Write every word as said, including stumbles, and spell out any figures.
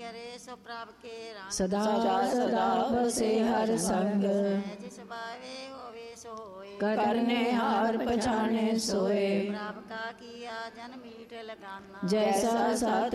करे सो प्रभ के रंग सदा सदा बसे हर संग जिस भावे होवे सो होए करने हार पछाने सोए प्रभ का किया जन मीठ लगाना जैसा सत